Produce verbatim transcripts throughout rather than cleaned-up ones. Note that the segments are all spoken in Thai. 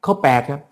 ข้อแปดครับ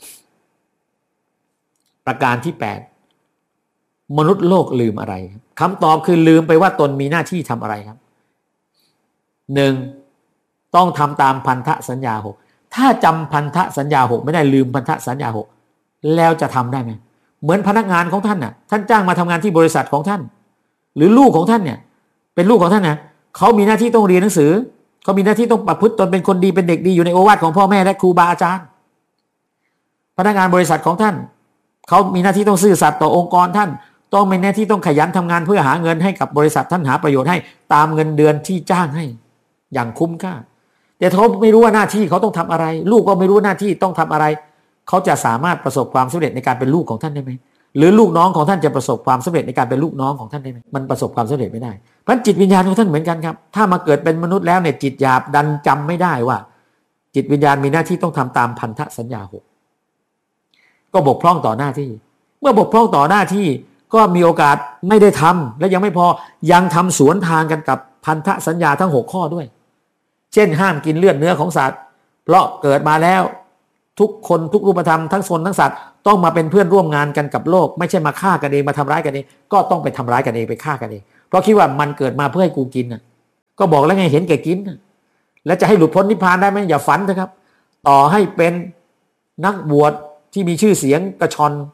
ประการที่แปดมนุษย์โลกลืมอะไรคำตอบคือลืมไปว่าตนมีหน้าที่ทำอะไรครับหนึ่งต้องทำตามพันธสัญญาหกถ้าจำพันธสัญญาหกไม่ได้ลืมพันธสัญญาหกแล้วจะทำได้ไหมเหมือนพนักงานของท่านน่ะท่านจ้างมาทำงานที่บริษัทของท่านหรือลูกของท่านเนี่ยเป็นลูกของท่านนะเขามีหน้าที่ต้องเรียนหนังสือเขามีหน้าที่ต้องประพฤติตนเป็นคนดีเป็นเด็กดีอยู่ในโอวาทของพ่อแม่และครูบาอาจารย์พนักงานบริษัทของท่านเขามีหน้าที่ต้องซื่อสัตย์ต่อองค์กรท่านต้องมีหน้าที่ต้องขยันทำงานเพื่อหาเงินให้กับบริษัทท่านหาประโยชน์ให้ตามเงินเดือนที่จ้างให้อย่างคุ้มค่าแต่เขาไม่รู้ว่าหน้าที่เขาต้องทำอะไรลูกก็ไม่รู้หน้าที่ต้องทำอะไรเขาจะสามารถประสบความสำเร็จในการเป็นลูกของท่านได้ไหมหรือลูกน้องของท่านจะประสบความสำเร็จในการเป็นลูกน้องของท่านได้ไหมมันประสบความสำเร็จไม่ได้เพราะจิตวิญญาณของท่านเหมือนกันครับถ้ามาเกิดเป็นมนุษย์แล้วเนี่ยจิตหยาบดันจำไม่ได้ว่าจิตวิญญาณมีหน้าที่ต้องทำตามพันธสัญญาหกก็บกพร่องต่อหน้าที่เมื่อบกพร่องต่อหน้าที่ก็มีโอกาสไม่ได้ทำและยังไม่พอยังทำสวนทางกันกับพันธสัญญาทั้งหกข้อด้วยเช่นห้ามกินเลือดเนื้อของสัตว์เพราะเกิดมาแล้วทุกคนทุกรูปธรรมทั้งคนทั้งสัตว์ต้องมาเป็นเพื่อนร่วมงานกันกับโลกไม่ใช่มาฆ่ากันเองมาทำร้ายกันเองก็ต้องไปทำร้ายกันเองไปฆ่ากันเองเพราะคิดว่ามันเกิดมาเพื่อให้กูกินน่ะก็บอกแล้วไงเห็นแก่กินแล้วจะให้หลุดพ้นนิพพานได้ไหมอย่าฝันเถอะครับต่อให้เป็นนักบวชที่มีชื่อเสียงกระชอน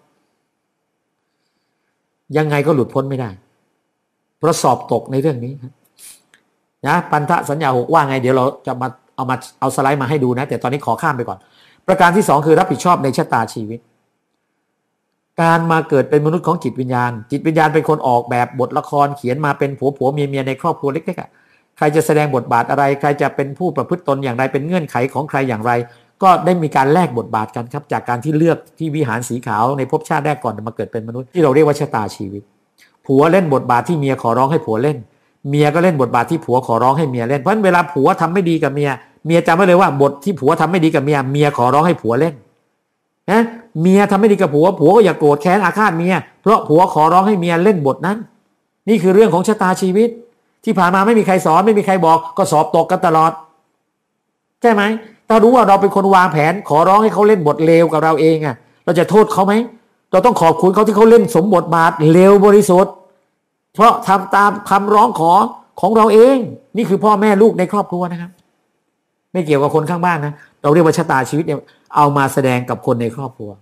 ยังไงก็หลุดพ้นไม่ได้เพราะสอบตกในเรื่องนี้ครับนะพันธสัญญาหกว่าไงเดี๋ยวเราจะมาเอามาเอาสไลด์มาให้ดูนะแต่ตอนนี้ขอข้ามไปก่อนประการที่สองคือรับผิดชอบในชะตาชีวิตการมาเกิดเป็นมนุษย์ของจิตวิญญาณจิตวิญญาณเป็นคนออกแบบบทละครเขียนมาเป็นผัวผัวเมียเมียในครอบครัวเล็กๆใครจะแสดงบทบาทอะไรใครจะเป็นผู้ประพฤติตนอย่างไรเป็นเงื่อนไขของใครอย่างไรก็ได้มีการแลกบทบาทกันครับจากการที่เลือกที่วิหารสีขาวในภพชาติแรกก่อนมาเกิดเป็นมนุษย์ที่เราเรียกว่าชะตาชีวิตผัวเล่นบทบาทที่เมียขอร้องให้ผัวเล่นเมียก็เล่นบทบาทที่ผัวขอร้องให้เมียเล่นเพราะฉะนั้นเวลาผัวทำไม่ดีกับเมียเมียจำไว้เลยว่าบทที่ผัวทำไม่ดีกับเมียเมียขอร้องให้ผัวเล่นนะเมียทำไม่ดีกับผัวผัวก็อย่าโกรธแค้นอาฆาตเมียเพราะผัวขอร้องให้เมียเล่นบทนั้นนี่คือเรื่องของชะตาชีวิตที่ผ่านมาไม่มีใครสอนไม่มีใครบอกก็สอบตกกันตลอดใช่ไหมถ้ารู้ว่าเราเป็นคนวางแผนขอร้องให้เขาเล่นบทเลวกับเราเองอ่ะเราจะโทษเขาไหมเราต้องขอบคุณเขาที่เขาเล่นสมบทบาทเลวบริสุทธิ์เพราะทำตามคำร้องขอของเราเองนี่คือพ่อแม่ลูกในครอบครัวนะครับไม่เกี่ยวกับคนข้างบ้านนะเราเรียกว่าชะตาชีวิตเนี่ยเอามาแสดงกับคนในครอบครัว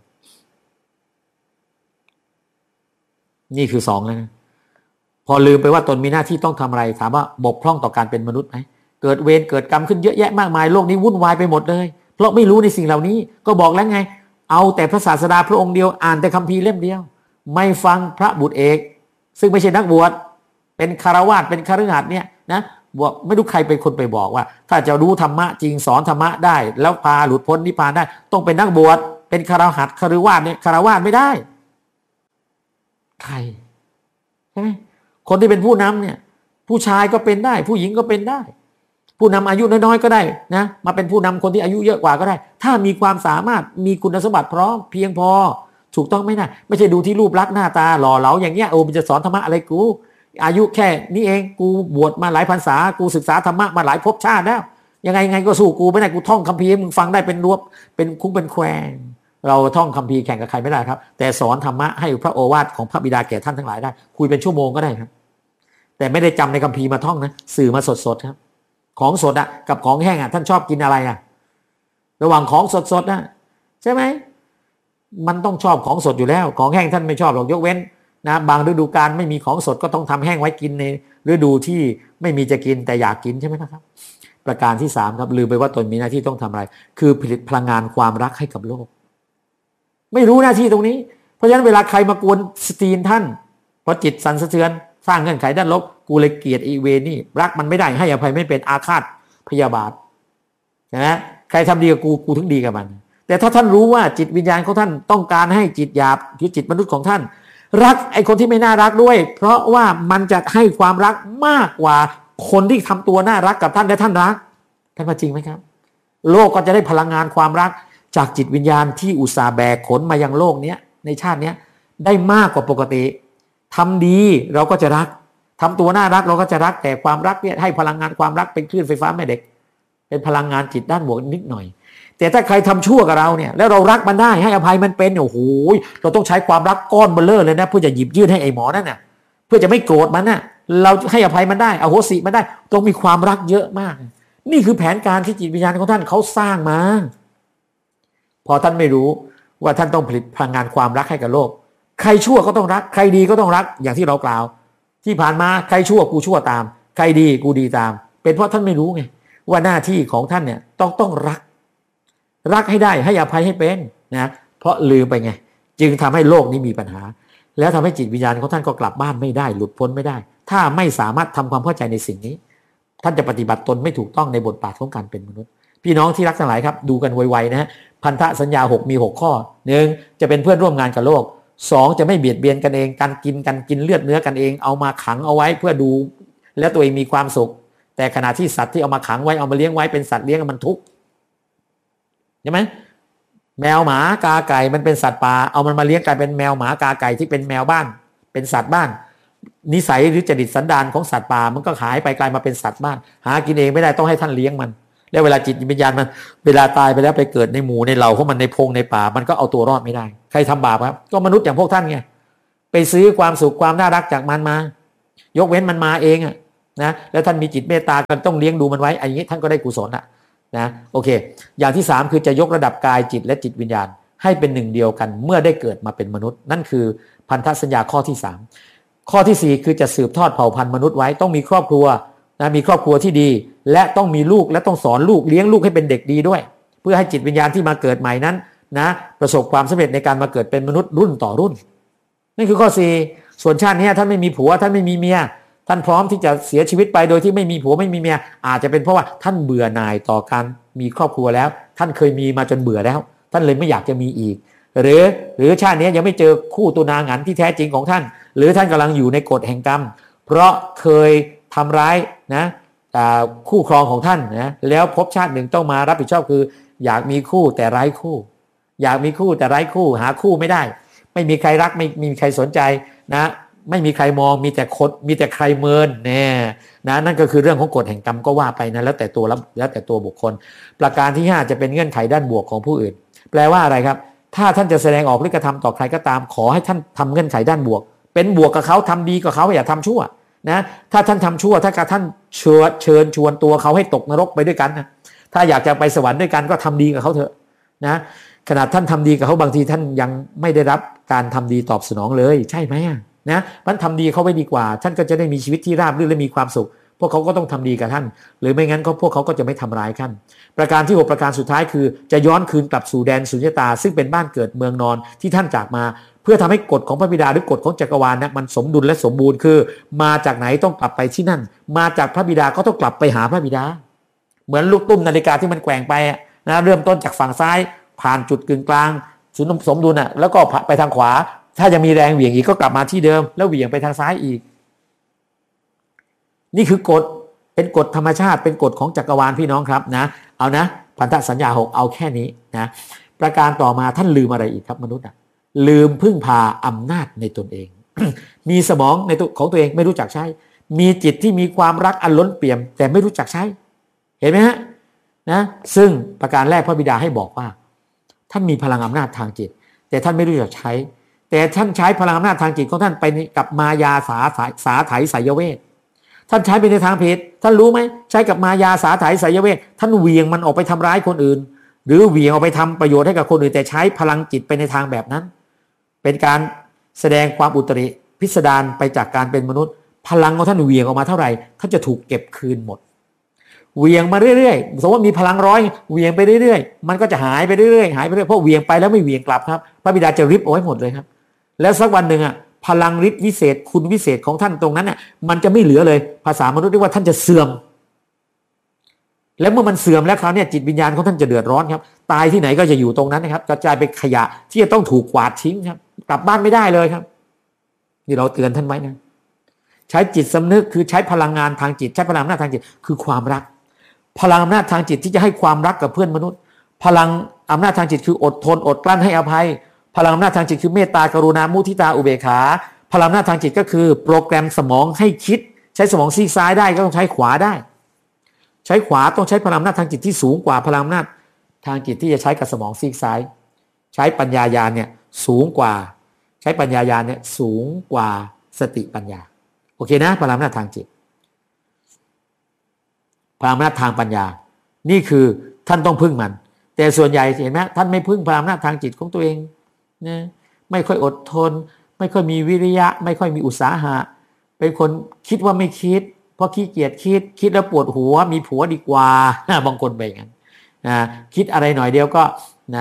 นี่คือสองแล้วนะพอลืมไปว่าตนมีหน้าที่ต้องทำอะไรถามว่าบกพร่องต่อการเป็นมนุษย์ไหมเกิดเวรเกิดกรรมขึ้นเยอะแยะมากมายโลกนี้วุ่นวายไปหมดเลยเพราะไม่รู้ในสิ่งเหล่านี้ก็บอกแล้วไงเอาแต่พระศาสดาพระองค์เดียวอ่านแต่คัมภีร์เล่มเดียวไม่ฟังพระบุตรเอกซึ่งไม่ใช่นักบวชเป็นคฤหัสถ์เป็นคฤหัสถ์เนี่ยนะบอกไม่รู้ใครเป็นคนไปบอกว่าถ้าจะรู้ธรรมะจริงสอนธรรมะได้แล้วพาหลุดพ้นนิพพานได้ต้องเป็นนักบวชเป็นคฤหัสถ์คฤหัสถ์เนี่ยคฤหัสถ์ไม่ได้ใครใช่ไหมคนที่เป็นผู้นำเนี่ยผู้ชายก็เป็นได้ผู้หญิงก็เป็นได้ผู้นำอายุน้อยๆก็ได้นะมาเป็นผู้นำคนที่อายุเยอะกว่าก็ได้ถ้ามีความสามารถมีคุณสมบัติพร้อมเพียงพอถูกต้องไหมนะไม่ใช่ดูที่รูปลักษณ์หน้าตาหล่อเหลาอย่างเงี้ยโอ้มันจะสอนธรรมะอะไรกูอายุแค่นี้เองกูบวชมาหลายพรรษากูศึกษาธรรมะมาหลายภพชาติแล้วยังไงไงก็สู้กูไม่ได้กูท่องคัมภีร์มึงฟังได้เป็นรวบเป็นคุ้งเป็นแควงเราท่องคัมภีร์แข่งกับใครไม่ได้ครับแต่สอนธรรมะให้พระโอวาทของพระบิดาแก่ท่านทั้งหลายได้คุยเป็นชั่วโมงก็ได้ครับแต่ไม่ได้จำในคัมภีร์มาท่องนะสื่อมาสดๆครับของสดอ่ะกับของแห้งอ่ะท่านชอบกินอะไรอ่ะระหว่างของสดๆนะใช่ไหมมันต้องชอบของสดอยู่แล้วของแห้งท่านไม่ชอบหรอกยกเว้นนะบางฤดูกาลไม่มีของสดก็ต้องทำแห้งไว้กินในฤดูที่ไม่มีจะกินแต่อยากกินใช่ไหมนะครับประการที่สามครับลืมไปว่าตนมีหน้าที่ต้องทำอะไรคือผลิตพลังงานความรักให้กับโลกไม่รู้หน้าที่ตรงนี้เพราะฉะนั้นเวลาใครมากวนสตีนท่านเพราะจิตสั่นสะเทือนสร้างเงื่อนไขด้านลบกูเลยเกลียดอีเวนี่รักมันไม่ได้ให้อภัยไม่เป็นอาฆาตพยาบาทนะใครทำดีกับกูกูถึงดีกับมันแต่ถ้าท่านรู้ว่าจิตวิญญาณของท่านต้องการให้จิตหยาบคือจิตมนุษย์ของท่านรักไอ้คนที่ไม่น่ารักด้วยเพราะว่ามันจะให้ความรักมากกว่าคนที่ทำตัวน่ารักกับท่านและท่านรักท่านว่าจริงไหมครับโลกก็จะได้พลังงานความรักจากจิตวิญญาณที่อุตส่าห์แบกขนมายังโลกนี้ในชาตินี้ได้มากกว่าปกติทำดีเราก็จะรักทำตัวน่ารักเราก็จะรักแต่ความรักเนี่ยให้พลังงานความรักเป็นคลื่นไฟฟ้าแม่เหล็กเป็นพลังงานจิตด้านบวกนิดหน่อยแต่ถ้าใครทำชั่วกับเราเนี่ยแล้วเรารักมันได้ให้อภัยมันเป็นโอ้โหเราต้องใช้ความรักก้อนเบลเลอร์เลยนะเพื่อจะหยิบยื่นให้ไอ้หมอนั่นน่ะเพื่อจะไม่โกรธมันน่ะเราให้อภัยมันได้อโหสิมันได้ต้องมีความรักเยอะมากนี่คือแผนการที่จิตวิญญาณของท่านเขาสร้างมาพอท่านไม่รู้ว่าท่านต้องผลิตพลังงานความรักให้กับโลกใครชั่วก็ต้องรักใครดีก็ต้องรักอย่างที่เรากล่าวที่ผ่านมาใครชั่วกูชั่วตามใครดีกูดีตามเป็นเพราะท่านไม่รู้ไงว่าหน้าที่ของท่านเนี่ยต้องต้องรักรักให้ได้ให้อภัยให้เป็นนะเพราะลืมไปไงจึงทำให้โลกนี้มีปัญหาแล้วทำให้จิตวิญญาณของท่านก็กลับบ้านไม่ได้หลุดพ้นไม่ได้ถ้าไม่สามารถทำความเข้าใจในสิ่งนี้ท่านจะปฏิบัติตนไม่ถูกต้องในบทบาทของการเป็นมนุษย์พี่น้องที่รักทั้งหลายครับดูกันไวๆนะฮะพันธสัญญาหกมีหกข้อหนึ่งจะเป็นเพื่อนร่วมงานกับโลกสองจะไม่เบียดเบียนกันเองการกินกันกินเลือดเนื้อกันเองเอามาขังเอาไว้เพื่อดูแล้วตัวเองมีความสุขแต่ขณะที่สัตว์ที่เอามาขังไว้เอามาเลี้ยงไว้เป็นสัตว์เลี้ยงมันทุกข์ใช่ไหมแมวหมากาไก่มันเป็นสัตว์ป่าเอามันมาเลี้ยงกลายเป็นแมวหมากาไก่ที่เป็นแมวบ้านเป็นสัตว์บ้านนิสัยหรือจริตสันดานของสัตว์ป่ามันก็หายไปกลายมาเป็นสัตว์บ้านหากินเองไม่ได้ต้องให้ท่านเลี้ยงมันแล้วเวลาจิตวิญญาณมันเวลาตายไปแล้วไปเกิดในหมู่ในเหล่าของมันในพงในป่ามันก็เอาตัวรอดไม่ได้ใครทำบาปครับก็มนุษย์อย่างพวกท่านไงไปซื้อความสุขความน่ารักจากมันมายกเว้นมันมาเองอะนะแล้วท่านมีจิตเมตตากันต้องเลี้ยงดูมันไว้อันนี้ท่านก็ได้กุศลอะนะโอเคอย่างที่สามคือจะยกระดับกายจิตและจิตวิญญาณให้เป็นหนึ่งเดียวกันเมื่อได้เกิดมาเป็นมนุษย์นั่นคือพันธสัญญาข้อที่สามข้อที่สี่คือจะสืบทอดเผ่าพันธุ์มนุษย์ไว้ต้องมีครอบครัวนะมีครอบครัวที่ดีและต้องมีลูกและต้องสอนลูกเลี้ยงลูกให้เป็นเด็กดีด้วยเพื่อให้จิตวิญญาณที่มาเกิดใหม่นั้นนะประสบความสำเร็จในการมาเกิดเป็นมนุษย์รุ่นต่อรุ่นนี่คือข้อสี่ส่วนชาตินี้ท่านไม่มีผัวท่านไม่มีเมียท่านพร้อมที่จะเสียชีวิตไปโดยที่ไม่มีผัวไม่มีเมียอาจจะเป็นเพราะว่าท่านเบื่อหน่ายต่อการมีครอบครัวแล้วท่านเคยมีมาจนเบื่อแล้วท่านเลยไม่อยากจะมีอีกหรือหรือชาตินี้ยังไม่เจอคู่ตัวนางหันที่แท้จริงของท่านหรือท่านกำลังอยู่ในกฎแห่งกรรมเพราะเคยทำร้ายนะคู่ครองของท่านนะแล้วพบชาติหนึ่งต้องมารับผิดชอบคืออยากมีคู่แต่ไร้คู่อยากมีคู่แต่ไร้คู่หาคู่ไม่ได้ไม่มีใครรักไม่มีใครสนใจนะไม่มีใครมองมีแต่คนมีแต่ใครเมินแน่นะนั่นก็คือเรื่องของกฎแห่งกรรมก็ว่าไปนะแล้วแต่ตัวแล้วแต่ตัวบุคคลประการที่ห้าจะเป็นเงื่อนไขด้านบวกของผู้อื่นแปลว่าอะไรครับถ้าท่านจะแสดงออกหรือกระทำต่อใครก็ตามขอให้ท่านทำเงื่อนไขด้านบวกเป็นบวกกับเขาทำดีกับเขาอย่าทำชั่วนะถ้าท่านทำชั่วถ้าท่านเชิญเชิญชวนตัวเขาให้ตกนรกไปด้วยกันนะถ้าอยากจะไปสวรรค์ด้วยกันก็ทำดีกับเขาเถอะนะขนาดท่านทำดีกับเขาบางทีท่านยังไม่ได้รับการทำดีตอบสนองเลยใช่ไหมนะมันทำดีเขาไว้ดีกว่าท่านก็จะได้มีชีวิตที่ราบรื่นและมีความสุขพวกเขาก็ต้องทำดีกับท่านหรือไม่งั้นก็พวกเขาก็จะไม่ทำร้ายท่านประการที่หกประการสุดท้ายคือจะย้อนคืนกลับสู่แดนสุญญตาซึ่งเป็นบ้านเกิดเมืองนอนที่ท่านจากมาเพื่อทำให้กฎของพระบิดาหรือกฎของจักรวาลนะมันสมดุลและสมบูรณ์คือมาจากไหนต้องกลับไปที่นั่นมาจากพระบิดาก็ต้องกลับไปหาพระบิดาเหมือนลูกตุ้มนาฬิกาที่มันแกว่งไปนะเริ่มต้นจากฝั่งซ้ายผ่านจุดกึ่งกลางศูนย์สมดุลน่ะแล้วก็ไปทางขวาถ้ายังมีแรงเหวี่ยงอีกก็กลับมาที่เดิมแล้วเหวี่ยงไปทางซ้ายอีกนี่คือกฎเป็นกฎธรรมชาติเป็นกฎของจักรวาลพี่น้องครับนะเอานะพันธสัญญาหกเอาแค่นี้นะประการต่อมาท่านลืมอะไรอีกครับมนุษย์อ่ะลืมพึ่งพาอำนาจในตนเอง มีสมองในตัวของตัวเองไม่รู้จักใช้มีจิตที่มีความรักอันล้นเปี่ยมแต่ไม่รู้จักใช้เห็นไหมฮะนะซึ่งประการแรกพระบิดาให้บอกว่าท่านมีพลังอำนาจทางจิตแต่ท่านไม่รู้จักใช้แต่ท่านใช้พลังอำนาจทางจิตของท่านไปกับมายาสาสาไถไสยเวทท่านใช้ไปในทางผิดท่านรู้ไหมใช้กับมายาสาไถไสยเวทท่านเหวี่ยงมันออกไปทำร้ายคนอื่นหรือเหวี่ยงออกไปทำประโยชน์ให้กับคนอื่นแต่ใช้พลังจิตไปในทางแบบนั้นเป็นการแสดงความอุตริพิสดารไปจากการเป็นมนุษย์พลังของท่านเหวี่ยงออกมาเท่าไหร่ท่านจะถูกเก็บคืนหมดเหวี่ยงมาเรื่อยๆสมมติว่ามีพลังร้อยเหวี่ยงไปเรื่อยๆมันก็จะหายไปเรื่อยๆหายไปเรื่อยเพราะเหวี่ยงไปแล้วไม่เหวี่ยงกลับครับพระบิดาจะริบเอาไว้หมดเลยครับแล้วสักวันหนึ่งอ่ะพลังฤทธิ์วิเศษคุณวิเศษของท่านตรงนั้นน่ะมันจะไม่เหลือเลยภาษามนุษย์เรียกว่าท่านจะเสื่อมแล้วเมื่อมันเสื่อมแล้วคราวนี้จิตวิญญาณของท่านจะเดือดร้อนครับตายที่ไหนก็จะอยู่ตรงนั้นนะครับกระจายเป็นขยะที่จะต้องถูกกวาดทิ้งครับกลับบ้านไม่ได้เลยครับนี่เราเตือนท่านไว้นะใช้จิตสำนึกคือใช้พลังงานทางจิตใช้พลังอำนาจทางจิตคือความรักพลังอำนาจทางจิตที่จะให้ความรักกับเพื่อนมนุษย์พลังอำนาจทางจิตคืออดทนอดกลั้นให้อภัยพลังอำนาจทางจิตคือเมตตากรุณามุทิตาอุเบกขาพลังอำนาจทางจิตก็คือโปรแกรมสมองให้คิดใช้สมองซีกซ้ายได้ก็ต้องใช้ขวาได้ใช้ขวาต้องใช้พลังอำนาจทางจิตที่สูงกว่าพลังอำนาจทางจิตที่จะใช้กับสมองซีกซ้ายใช้ปัญญาญาณเนี่ยสูงกว่าใช้ปัญญาญาณเนี่ยสูงกว่าสติปัญญาโอเคนะพลังอำนาจทางจิตพลังอำนาจทางปัญญานี่คือท่านต้องพึ่งมันแต่ส่วนใหญ่เห็นไหมท่านไม่พึ่งพลังอำนาจทางจิตของตัวเองนะไม่ค่อยอดทนไม่ค่อยมีวิริยะไม่ค่อยมีอุตสาหะเป็นคนคิดว่าไม่คิดเพราะขี้เกียจคิดคิดแล้วปวดหัวมีผัวดีกว่าบางคนไปอย่างนั้นนะคิดอะไรหน่อยเดียวก็นะ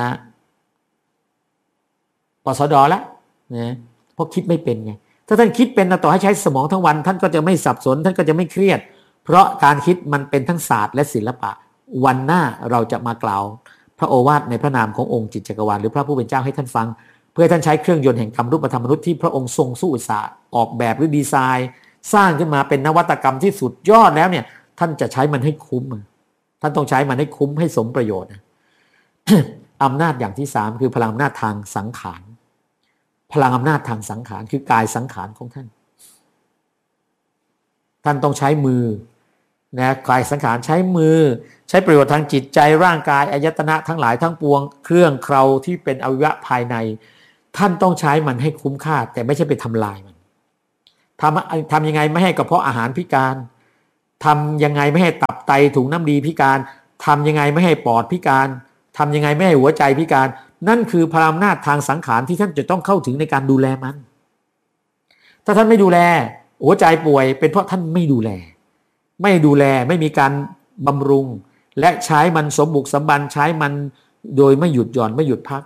ปสดแล้วนะเพราะคิดไม่เป็นไงถ้าท่านคิดเป็นต่อให้ใช้สมองทั้งวันท่านก็จะไม่สับสนท่านก็จะไม่เครียดเพราะการคิดมันเป็นทั้งศาสตร์และศิลปะวันหน้าเราจะมากล่าวพระโอวาทในพระนามขององค์จิตจักรวาลหรือพระผู้เป็นเจ้าให้ท่านฟังเพื่อท่านใช้เครื่องยนต์แห่งกรรมรูปธรรมมนุษย์ที่พระองค์ทรงสู้อุตสาห์ออกแบบหรือดีไซน์สร้างขึ้นมาเป็นนวัตกรรมที่สุดยอดแล้วเนี่ยท่านจะใช้มันให้คุ้มท่านต้องใช้มันให้คุ้มให้สมประโยชน์ อำนาจอย่างที่สามคือพลังอำนาจทางสังขารพลังอำนาจทางสังขารคือกายสังขารของท่านท่านต้องใช้มือนะกายสังขารใช้มือใช้ประโยชน์ทางจิตใจร่างกายอายตนะทั้งหลายทั้งปวงเครื่องเคราที่เป็นอวัยวะภายในท่านต้องใช้มันให้คุ้มค่าแต่ไม่ใช่ไปทำลายมันทำทำยังไงไม่ให้กระเพาะอาหารพิการทำยังไงไม่ให้ตับไตถุงน้ำดีพิการทำยังไงไม่ให้ปอดพิการทำยังไงไม่ให้หัวใจพิการนั่นคือพลังอำนาจทางสังขารที่ท่านจะต้องเข้าถึงในการดูแลมันถ้าท่านไม่ดูแลหัวใจป่วยเป็นเพราะท่านไม่ดูแลไม่ดูแลไม่มีการบำรุงและใช้มันสมบุกสมบันใช้มันโดยไม่หยุดหย่อนไม่หยุดพัก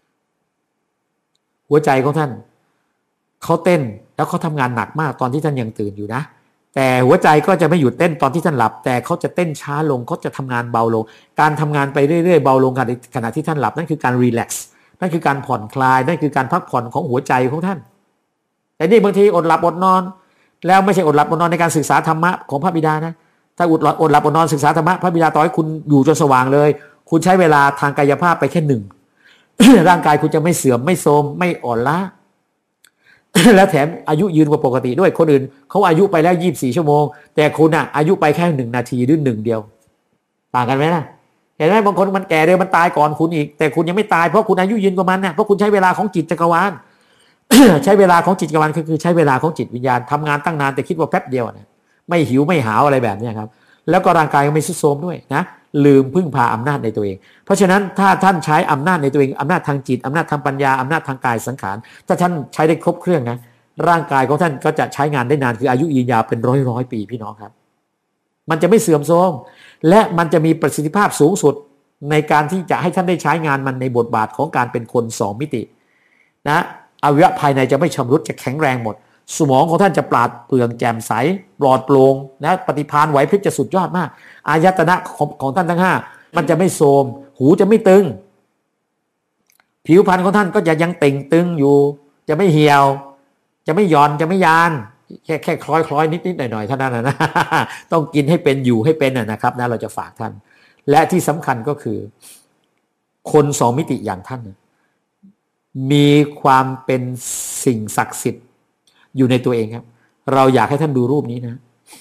หัวใจของท่านเขาเต้นแล้วเขาทำงานหนักมากตอนที่ท่านยังตื่นอยู่นะแต่หัวใจก็จะไม่หยุดเต้นตอนที่ท่านหลับแต่เขาจะเต้นช้าลงเขาจะทำงานเบาลงการทำงานไปเรื่อยๆเบาลงขณะที่ท่านหลับนั่นคือการรีแลกซ์นั่นคือการผ่อนคลายนั่นคือการพักผ่อนของหัวใจของท่านแต่นี่บางทีอดหลับอดนอนแล้วไม่ใช่อดหลับอดนอนในการศึกษาธรรมะของพระบิดานะถ้าอดอดหลับอดนอนศึกษาธรรมะพระบิดาต่อให้คุณอยู่จนสว่างเลยคุณใช้เวลาทางกายภาพไปแค่หนึ่ง ร่างกายคุณจะไม่เสื่อมไม่โทรมไม่อ่อนล้า แล้วแถมอายุยืนกว่าปกติด้วยคนอื่นเขาอายุไปแล้วยี่สิบสี่ชั่วโมงแต่คุณอ่ะอายุไปแค่หนึ่งนาทีหรือหนึ่งเดียวต่างกันไหมนะเห็นไหมบางคนมันแก่เร็วมันตายก่อนคุณอีกแต่คุณยังไม่ตายเพราะคุณอายุยืนกว่ามันนะเพราะคุณใช้เวลาของจิตจักรวาล ใช้เวลาของจิตจักรวาลคือใช้เวลาของจิตวิญญาณทำงานตั้งนานแต่คิดว่าแป๊บเดียวนะไม่หิวไม่หาวอะไรแบบนี้ครับแล้วก็ร่างกายก็ไม่ทรุดโทรมด้วยนะลืมพึ่งพาอำนาจในตัวเองเพราะฉะนั้นถ้าท่านใช้อำนาจในตัวเองอำนาจทางจิตอำนาจทางปัญญาอำนาจทางกายสังขารถ้าท่านใช้ได้ครบเครื่องนะร่างกายของท่านก็จะใช้งานได้นานคืออายุยืนยาวเป็นร้อยร้อยปีพี่น้องครับมันจะไม่เสื่อมโทรมและมันจะมีประสิทธิภาพสูงสุดในการที่จะให้ท่านได้ใช้งานมันในบทบาทของการเป็นคนสองมิตินะอวัยวะภายในจะไม่ชำรุดจะแข็งแรงหมดสมองของท่านจะปราดเปรื่องแจ่มใสปลอดโปร่งนะปฏิภาณไหวพริบจะสุดยอดมากอายตนะของของท่านทั้งห้ามันจะไม่โทรมหูจะไม่ตึงผิวพรรณของท่านก็จะยังเต่งตึงอยู่จะไม่เหี่ยวจะไม่หย่อนจะไม่ยานแค่แค่คล้อยคล้อยนิดนิดหน่อยหน่อยเท่านั้นนะ ต้องกินให้เป็นอยู่ให้เป็นนะครับนะเราจะฝากท่านและที่สำคัญก็คือคนสองมิติอย่างท่านมีความเป็นสิ่งศักดิ์สิทธิ์อยู่ในตัวเองครับเราอยากให้ท่านดูรูปนี้นะ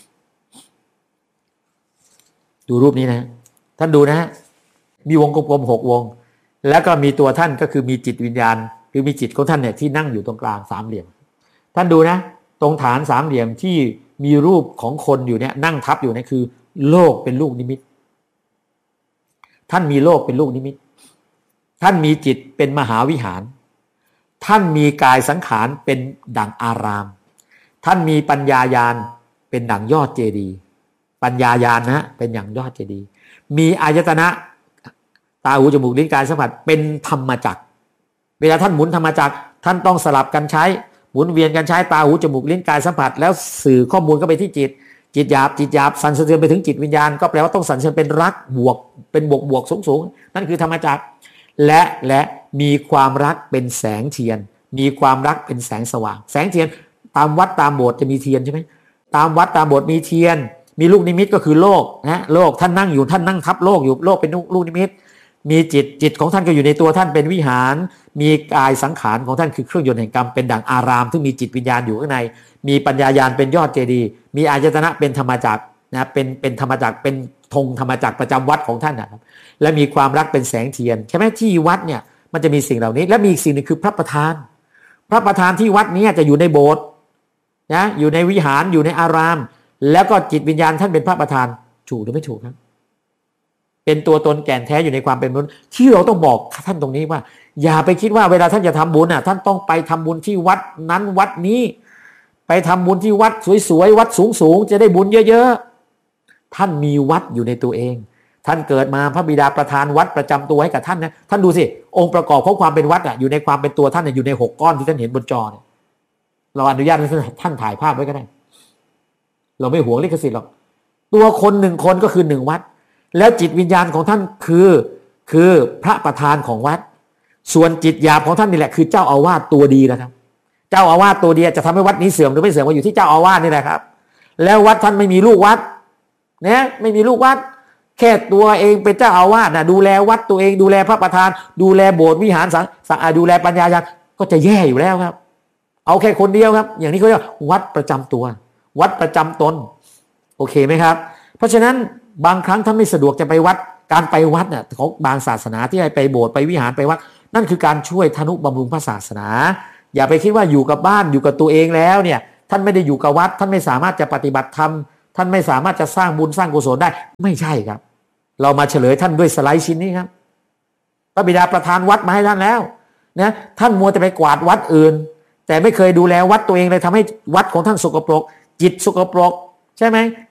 ดูรูปนี้นะท่านดูนะมีวงกลมๆหกวงแล้วก็มีตัวท่านก็คือมีจิตวิญญาณหรือมีจิตของท่านเนี่ยที่นั่งอยู่ตรงกลางสามเหลี่ยมท่านดูนะตรงฐานสามเหลี่ยมที่มีรูปของคนอยู่เนี่ยนั่งทับอยู่เนี่ยคือโลกเป็นลูกนิมิตท่านมีโลกเป็นลูกนิมิตท่านมีจิตเป็นมหาวิหารท่านมีกายสังขารเป็นดั่งอารามท่านมีปัญญาญาณเป็นดั่งยอดเจดีย์ปัญญาญาณนะเป็นอย่างยอดเจดีย์มีอายตนะตาหูจมูกลิ้นกายสัมผัสเป็นธรรมจักรเวลาท่านหมุนธรรมจักรท่านต้องสลับกันใช้หมุนเวียนกันใช้ตาหูจมูกลิ้นกายสัมผัสแล้วสื่อข้อมูลเข้าไปที่จิตจิตหยาบจิตหยาบสั่นสะเทือนไปถึงจิตวิญญาณก็แปลว่าต้องสั่นสะเทือนเป็นรักบวกเป็นบวกบวกสูงสูงนั่นคือธรรมจักรและและมีความรักเป็นแสงเทียนมีความรักเป็นแสงสว่างแสงเทียนตามวัดตามโบสถ์จะมีเทียนใช่ไหมตามวัดตามโบสถ์มีเทียนมีลูกนิมิตก็คือโลกนะโลกท่านนั่งอยู่ท่านนั่งทับโลกอยู่โลกเป็นลูกนิมิตมีจิตจิตของท่านก็อยู่ในตัวท่านเป็นวิหารมีกายสังขารของท่านคือเครื่องยนต์แห่งกรรมเป็นดั่งอารามที่มีจิตวิญญาณอยู่ข้างในมีปัญญาญาณเป็นยอดเจดีย์มีอายตนะเป็นธรรมจักรนะเป็นเป็นธรรมจักรเป็นธงธรรมจักรประจำวัดของท่านนะครับและมีความรักเป็นแสงเทียนใช่ไหมที่วัดเนี่ยมันจะมีสิ่งเหล่านี้และมีอีกสิ่งหนึ่งคือพระประธานพระประธานที่วัดนี้จะอยู่ในโบสถ์นะอยู่ในวิหารอยู่ในอาราม แล้วก็จิตวิญญาณท่านเป็นพระประธานถูกหรือไม่ถูกครับเป็นตัวตนแก่นแท้อยู่ในความเป็นมนุษย์ที่เราต้องบอกท่านตรงนี้ว่าอย่าไปคิดว่าเวลาท่านจะทำบุญอ่ะท่านต้องไปทำบุญที่วัดนั้นวัดนี้ไปทำบุญที่วัดสวยๆวัดสูงๆจะได้บุญเยอะๆท่านมีวัดอยู่ในตัวเองท่านเกิดมาพระบิดาประทานวัดประจำตัวให้กับท่านนะท่านดูสิองค์ประกอบของความเป็นวัดอ่ะอยู่ในความเป็นตัวท่านอยู่ในหกก้อนที่ท่านเห็นบนจอเนี่ยเราอนุญาตให้ท่านถ่ายภาพไว้ก็ได้เราไม่หวงลิขสิทธิ์หรอกตัวคนหนึ่งคนก็คือหนึ่งวัดแล้วจิตวิญญาณของท่านคือคือพระประธานของวัดส่วนจิตหยาบของท่านนี่แหละคือเจ้าอาวาสตัวดีนะครับเจ้าอาวาสตัวดีจะทำให้วัดนี้เสื่อมหรือไม่เสื่อมมาอยู่ที่เจ้าอาวาสนี่แหละครับแล้ววัดท่านไม่มีลูกวัดเนี่ยไม่มีลูกวัดแค่ตัวเองเป็นเจ้าอาวาสนะดูแลวัดตัวเองดูแลพระประธานดูแลโบสถ์วิหารสังสังดูแลปัญญาญาณก็จะแย่อยู่แล้วครับเอาแค่คนเดียวครับอย่างนี้เขาเรียกวัดประจำตัววัดประจำตนโอเคไหมครับเพราะฉะนั้นบางครั้งท่านไม่สะดวกจะไปวัดการไปวัดเนี่ยของบางศาสนาที่ให้ไปโบสถ์ไปวิหารไปวัดนั่นคือการช่วยทนุบำรุงพระศาสนาอย่าไปคิดว่าอยู่กับบ้านอยู่กับตัวเองแล้วเนี่ยท่านไม่ได้อยู่กับวัดท่านไม่สามารถจะปฏิบัติธรรมท่านไม่สามารถจะสร้างบุญสร้างกุศลได้ไม่ใช่ครับเรามาเฉลยท่านด้วยสไลด์ชิ้นนี้ครับพระบิดาประทานวัดมาให้ท่านแล้วนะท่านมัวแต่ไปกวาดวัดอื่นแต่ไม่เคยดูแลวัดตัวเองเลยทำให้วัดของท่านสกปรกจิตสกปรกใช่ไหม